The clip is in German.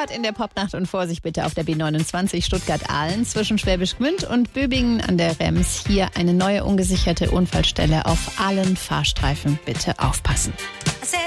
Stuttgart in der Popnacht und Vorsicht bitte auf der B29 Stuttgart-Ahlen zwischen Schwäbisch Gmünd und Böbingen an der Rems. Hier eine neue ungesicherte Unfallstelle auf allen Fahrstreifen. Bitte aufpassen.